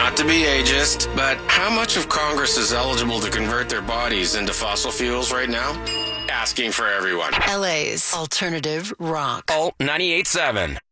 Not to be ageist, but how much of Congress is eligible to convert their bodies into fossil fuels right now? Asking for everyone. LA's alternative rock. Oh, 98.7.